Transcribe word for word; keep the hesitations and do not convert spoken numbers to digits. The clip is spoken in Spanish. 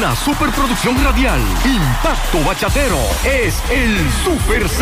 una superproducción radial. Impacto Bachatero es el super